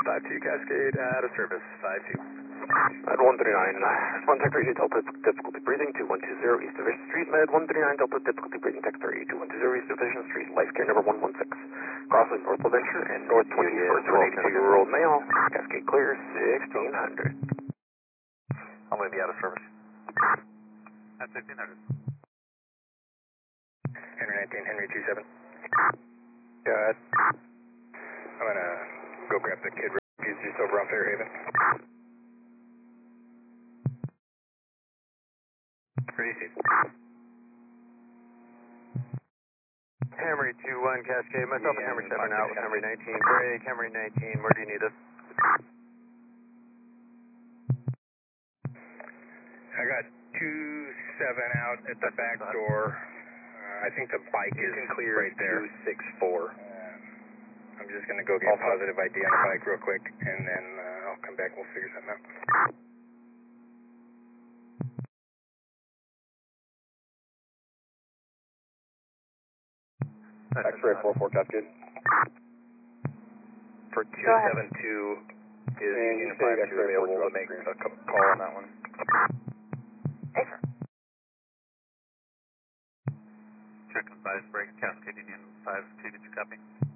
5-2 Cascade, out of service, 5-2. Med 139, respond Tech 3 Delta, difficulty breathing, 2120 East Division Street, Med 139 Delta, difficulty breathing, Tech 3, 2120 East Division Street, life care number 116. Crossing North LaVenture and North 21st, 182-year-old male, Cascade clear, 1600. I'm going to be out of service. At 1600. Henry 19, Henry 27. Good. I'm going to go grab the kid refuse just over on Fairhaven. Camry 2-1 Cascade, myself and Camry 7 out with Camry 19, break, Camry 19, where do you need us? I got 2-7 out at the back door. I think the bike is clear right there. 264. I'm just going to go get positive ID on the bike real quick, and then I'll come back and we'll figure something out. X-ray 44 Cascade. For 272 is Union 52 available to make a call on that one. Check and 5 break, Cascade Union 52, did you copy?